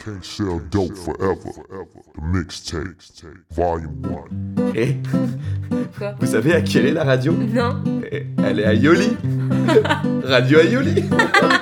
Can't sell dope forever. The mixtape, volume 1. Et Quoi? vous savez à qui elle est la radio? Non. Elle est à Yoli. Radio à Yoli.